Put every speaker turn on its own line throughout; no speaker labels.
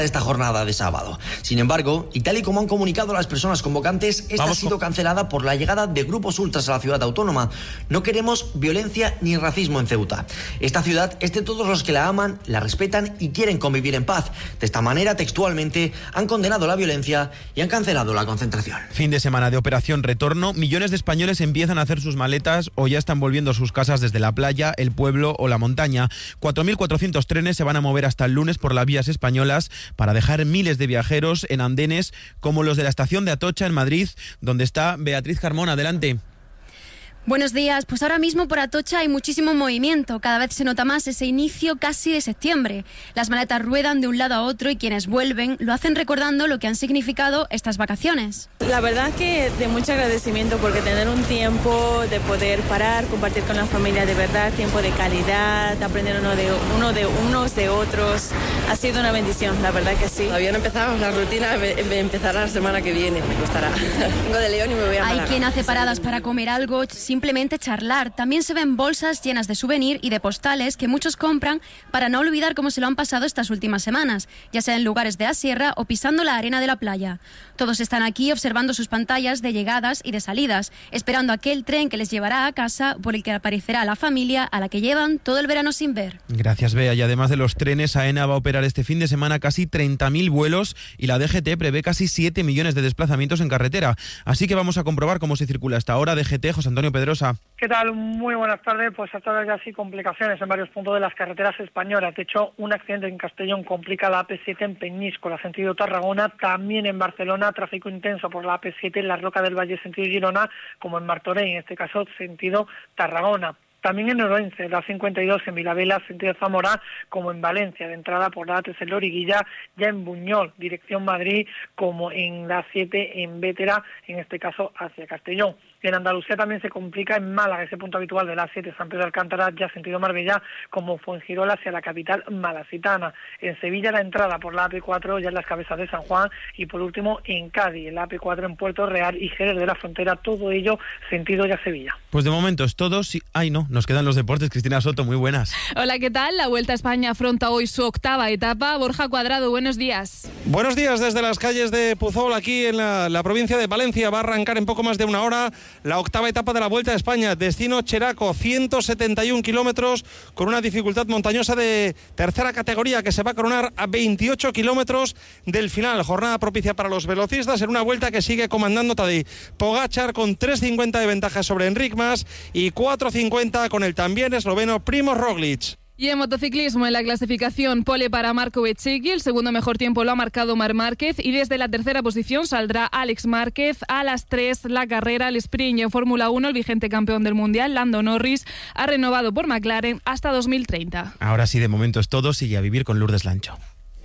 esta jornada de sábado. Sin embargo, y tal y como han comunicado las personas convocantes, esta ha sido cancelada por la llegada de grupos ultras a la ciudad autónoma. No queremos violencia ni racismo en Ceuta. Esta ciudad es de todos los que la aman, la respetan y quieren convivir en paz. De esta manera, textualmente, han condenado la violencia y han cancelado la concentración.
Fin de semana de Operación Retorno. Millones de españoles empiezan a hacer sus maletas o ya están volviendo a sus casas desde la playa, el pueblo o la montaña. 4.400 trenes se van a mover hasta el lunes por las vías españolas para dejar miles de viajeros en andenes como los de la estación de Atocha en Madrid, donde está Beatriz Carmona. Adelante.
Buenos días. Pues ahora mismo por Atocha hay muchísimo movimiento. Cada vez se nota más ese inicio casi de septiembre. Las maletas ruedan de un lado a otro y quienes vuelven lo hacen recordando lo que han significado estas vacaciones.
La verdad que de mucho agradecimiento, porque tener un tiempo de poder parar, compartir con la familia de verdad, tiempo de calidad, aprender unos de otros, ha sido una bendición, la verdad que sí.
Todavía no empezamos la rutina, empezará la semana que viene, me costará. Vengo de León y me voy a Málaga.
Hay quien hace paradas para comer algo, simplemente charlar. También se ven bolsas llenas de souvenir y de postales que muchos compran para no olvidar cómo se lo han pasado estas últimas semanas, ya sea en lugares de la sierra o pisando la arena de la playa. Todos están aquí observando sus pantallas de llegadas y de salidas, esperando aquel tren que les llevará a casa, por el que aparecerá la familia a la que llevan todo el verano sin ver.
Gracias, Bea. Y además de los trenes, AENA va a operar este fin de semana casi 30.000 vuelos y la DGT prevé casi 7 millones de desplazamientos en carretera. Así que vamos a comprobar cómo se circula hasta ahora. DGT, José Antonio Pedrosa.
¿Qué tal? Muy buenas tardes. Pues hasta ahora ya sí complicaciones en varios puntos de las carreteras españolas. De hecho, un accidente en Castellón complica la AP7 en Peñíscola, sentido Tarragona. También en Barcelona, tráfico intenso por la AP7 en la Roca del Valle, sentido Girona, como en Martorell, en este caso, sentido Tarragona. También en Orense, la 52 en Vilavela, sentido Zamora, como en Valencia, de entrada por la A3 en Loriguilla, ya en Buñol, dirección Madrid, como en la 7 en Bétera, en este caso hacia Castellón. En Andalucía también se complica en Málaga, ese punto habitual de la 7 San Pedro de Alcántara, ya sentido Marbella, como Fuengirola hacia la capital malacitana. En Sevilla la entrada por la AP4 ya en las cabezas de San Juan y por último en Cádiz, en la AP4 en Puerto Real y Jerez de la Frontera, todo ello sentido ya Sevilla.
Pues de momento es todo. Nos quedan los deportes. Cristina Soto, muy buenas.
Hola, ¿qué tal? La Vuelta a España afronta hoy su octava etapa. Borja Cuadrado, buenos días.
Buenos días desde las calles de Puzol, aquí en la provincia de Valencia. Va a arrancar en poco más de una hora la octava etapa de la Vuelta a España. Destino Cheraco, 171 kilómetros con una dificultad montañosa de tercera categoría que se va a coronar a 28 kilómetros del final. Jornada propicia para los velocistas en una vuelta que sigue comandando Tadej Pogačar con 3.50 de ventaja sobre Enric Mas y 4.50 con el también esloveno Primož Roglič.
Y en motociclismo, en la clasificación, pole para Marco Bezzecchi, el segundo mejor tiempo lo ha marcado Marc Márquez y desde la tercera posición saldrá Alex Márquez. A las 3 la carrera, el sprint y en Fórmula 1, el vigente campeón del Mundial, Lando Norris, ha renovado por McLaren hasta 2030.
Ahora sí, de momento es todo, sigue a vivir con Lourdes Lancho.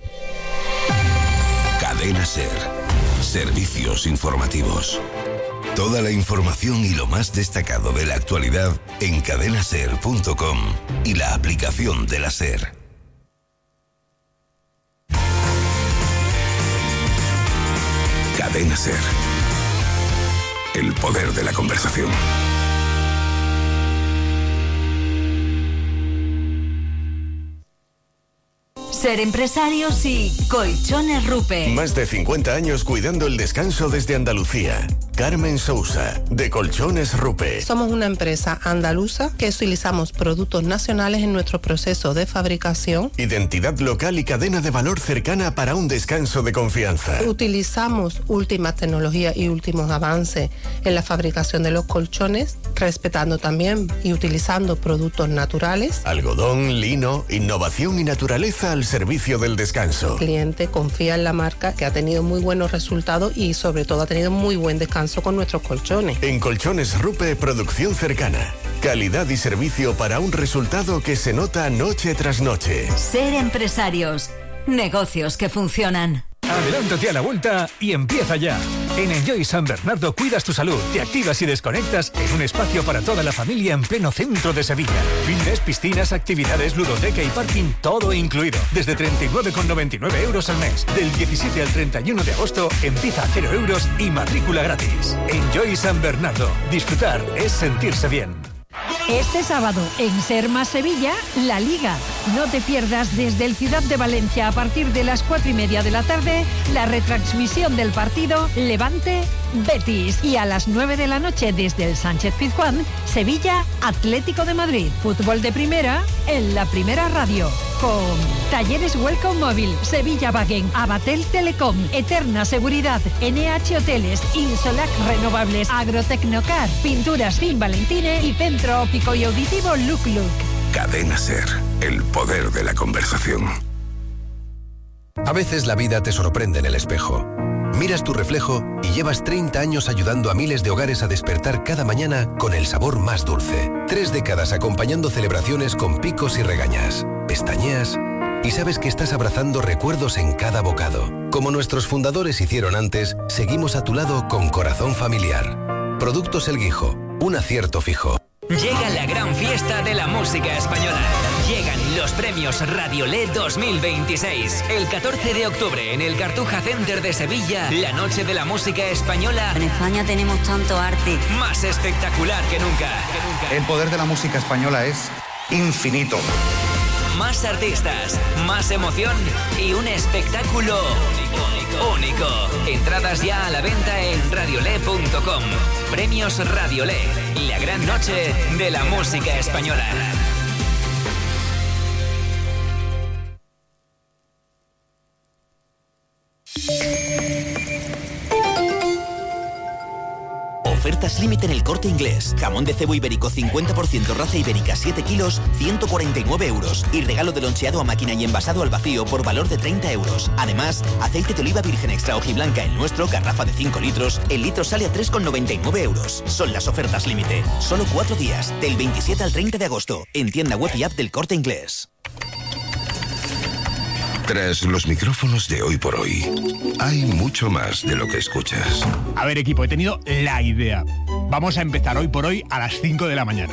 Cadena SER, servicios informativos. Toda la información y lo más destacado de la actualidad en cadenaser.com y la aplicación de la SER. Cadena SER. El poder de la conversación.
Ser empresarios y Colchones Rupe.
Más de 50 años cuidando el descanso desde Andalucía. Carmen Sousa, de Colchones Rupe.
Somos una empresa andaluza que utilizamos productos nacionales en nuestro proceso de fabricación.
Identidad local y cadena de valor cercana para un descanso de confianza.
Utilizamos últimas tecnologías y últimos avances en la fabricación de los colchones, respetando también y utilizando productos naturales.
Algodón, lino, innovación y naturaleza al servicio del descanso.
El cliente confía en la marca, que ha tenido muy buenos resultados y sobre todo ha tenido muy buen descanso con nuestros colchones.
En Colchones Rupe, producción cercana. Calidad y servicio para un resultado que se nota noche tras noche.
Ser empresarios. Negocios que funcionan.
Adelántate a la vuelta y empieza ya. En Enjoy San Bernardo cuidas tu salud, te activas y desconectas en un espacio para toda la familia en pleno centro de Sevilla. Fitness, piscinas, actividades, ludoteca y parking, todo incluido. Desde 39,99 euros al mes. Del 17 al 31 de agosto empieza a 0 euros y matrícula gratis. Enjoy San Bernardo. Disfrutar es sentirse bien.
Este sábado en Ser Más Sevilla, La Liga. No te pierdas desde el Ciudad de Valencia a partir de las 4:30 de la tarde la retransmisión del partido Levante-Betis. Y a las 9 de la noche desde el Sánchez Pizjuán, Sevilla Atlético de Madrid. Fútbol de primera en La Primera Radio. Con Talleres Welcome Móvil, Sevilla Wagen, Abatel Telecom, Eterna Seguridad, NH Hoteles, Insolac Renovables, Agrotecnocar, Pinturas Fin Valentine y Centro Óptico y Auditivo Look Look.
Cadena Ser, el poder de la conversación. A veces la vida te sorprende en el espejo. Miras tu reflejo y llevas 30 años ayudando a miles de hogares a despertar cada mañana con el sabor más dulce. 3 décadas acompañando celebraciones con picos y regañas. Pestañeas y sabes que estás abrazando recuerdos en cada bocado. Como nuestros fundadores hicieron antes, seguimos a tu lado con corazón familiar. Productos El Guijo, un acierto fijo.
Llega la gran fiesta de la música española. Llegan los premios Radiolé 2026. El 14 de octubre en el Cartuja Center de Sevilla, la noche de la música española.
En España tenemos tanto arte.
Más espectacular que nunca.
El poder de la música española es infinito.
Más artistas, más emoción y un espectáculo único. Entradas ya a la venta en radiolé.com. Premios Radiolé, la gran noche de la música española.
Ofertas límite en El Corte Inglés. Jamón de cebo ibérico 50% raza ibérica 7 kilos, 149 euros. Y regalo de loncheado a máquina y envasado al vacío por valor de 30 euros. Además, aceite de oliva virgen extra hojiblanca el nuestro, garrafa de 5 litros. El litro sale a 3,99 euros. Son las ofertas límite. Solo 4 días, del 27 al 30 de agosto. En tienda web y app del Corte Inglés.
Tras los micrófonos de Hoy por Hoy, hay mucho más de lo que escuchas.
A ver, equipo, he tenido la idea. Vamos a empezar Hoy por Hoy a las 5 de la mañana.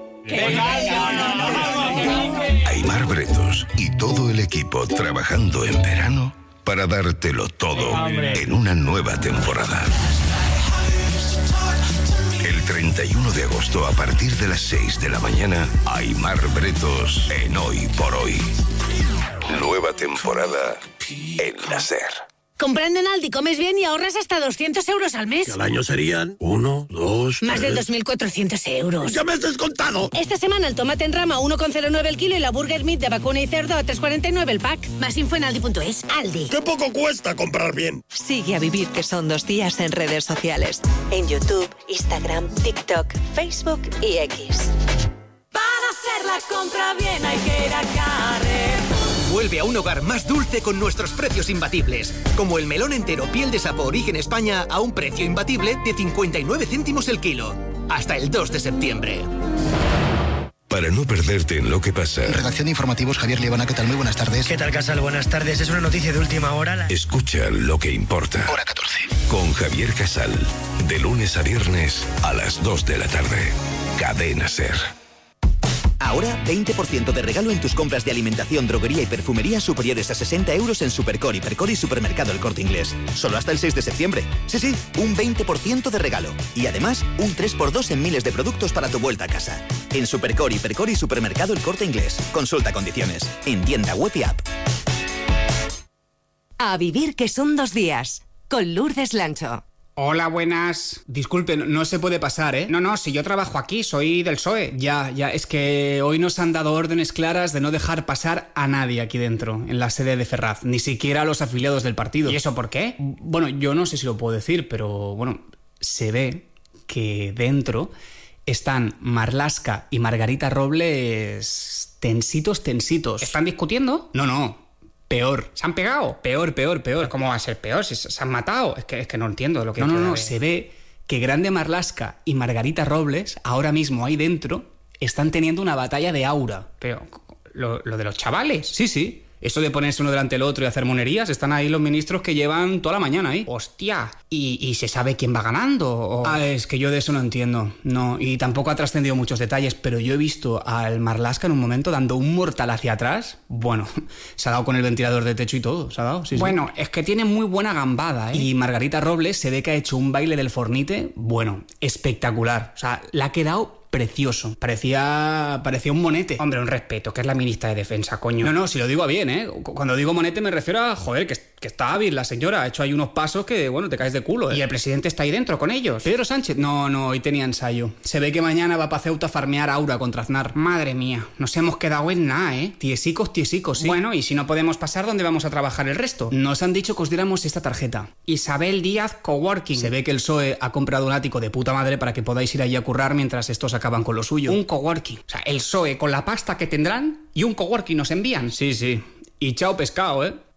Aimar Bretos y todo el equipo trabajando en verano para dártelo todo en una nueva temporada. El 31 de agosto a partir de las 6 de la mañana, Aimar Bretos en Hoy por Hoy. Nueva temporada en la SER.
Comprando en Aldi comes bien y ahorras hasta 200 euros al mes.
Que al año serían 1, 2,
Más de 2.400 euros.
¡Ya me has descontado!
Esta semana el tomate en rama 1,09 el kilo y la burger meat de vacuna y cerdo a 3,49 el pack. Más info en aldi.es. Aldi.
¡Qué poco cuesta comprar bien!
Sigue a Vivir que son 2 días en redes sociales. En YouTube, Instagram, TikTok, Facebook y X.
Para hacer la compra bien hay que ir a Carrefour.
Vuelve a un hogar más dulce con nuestros precios imbatibles. Como el melón entero piel de sapo origen España a un precio imbatible de 59 céntimos el kilo. Hasta el 2 de septiembre.
Para no perderte en lo que pasa.
Redacción de informativos, Javier Liebana, ¿qué tal? Muy buenas tardes.
¿Qué tal, Casal? Buenas tardes. Es una noticia de última hora.
Escucha lo que importa.
Hora 14.
Con Javier Casal. De lunes a viernes a las 2 de la tarde. Cadena SER.
Ahora, 20% de regalo en tus compras de alimentación, droguería y perfumería superiores a 60 euros en Supercor, Hipercor y Supermercado El Corte Inglés. Solo hasta el 6 de septiembre. Sí, un 20% de regalo. Y además, un 3x2 en miles de productos para tu vuelta a casa. En Supercor, Hipercor y Supermercado El Corte Inglés. Consulta condiciones. En tienda web y app.
A Vivir que son 2 días. Con Lourdes Lancho.
Hola, buenas. Disculpen, no se puede pasar, ¿eh? No, si yo trabajo aquí, soy del PSOE. Ya, es que hoy nos han dado órdenes claras de no dejar pasar a nadie aquí dentro, en la sede de Ferraz, ni siquiera a los afiliados del partido. ¿Y eso por qué? Bueno, yo no sé si lo puedo decir, pero bueno, se ve que dentro están Marlaska y Margarita Robles tensitos. ¿Están discutiendo? No. Peor. ¿Se han pegado? Peor. ¿Pero cómo va a ser peor? Si se han matado. Es que no entiendo lo que... No. Se ve que Grande Marlaska y Margarita Robles, ahora mismo ahí dentro, están teniendo una batalla de aura. Pero, ¿lo de los chavales? Sí. Eso de ponerse uno delante del otro y hacer monerías, están ahí los ministros que llevan toda la mañana ahí. ¡Hostia! ¿Y se sabe quién va ganando? ¿O? Es que yo de eso no entiendo. No, y tampoco ha trascendido muchos detalles, pero yo he visto al Marlaska en un momento dando un mortal hacia atrás. Bueno, se ha dado con el ventilador de techo y todo, se ha dado. Sí. Bueno, es que tiene muy buena gambada, ¿eh? Y Margarita Robles se ve que ha hecho un baile del Fornite, bueno, espectacular. O sea, le ha quedado precioso. Parecía un monete. Hombre, un respeto, que es la ministra de Defensa, coño. No, si lo digo a bien, ¿eh? Cuando digo monete me refiero a, joder, que está hábil la señora. Ha hecho ahí unos pasos que, bueno, te caes de culo, ¿eh? Y el presidente está ahí dentro con ellos. Pedro Sánchez, no, hoy tenía ensayo. Se ve que mañana va para Ceuta a farmear Aura contra Aznar. Madre mía, nos hemos quedado en nada, ¿eh? Tiesicos, sí. Bueno, y si no podemos pasar, ¿dónde vamos a trabajar el resto? Nos han dicho que os diéramos esta tarjeta. Isabel Díaz Coworking. Se ve que el PSOE ha comprado un ático de puta madre para que podáis ir allí a currar mientras estos acaban con lo suyo. Un coworking. O sea, el PSOE con la pasta que tendrán y un coworking nos envían. Sí. Y chao pescado, ¿eh?